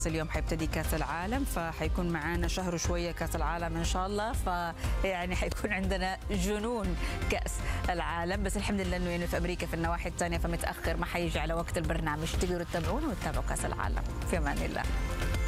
اليوم حيبتدي كاس العالم، فحيكون معانا شهر وشويه كاس العالم ان شاء الله، فيعني حيكون عندنا جنون كاس العالم. بس الحمد لله انه يعني في امريكا في النواحي الثانيه فمتاخر، ما حيجي على وقت البرنامج. تقدروا تتابعونا وتتابعوا كاس العالم. في امان الله.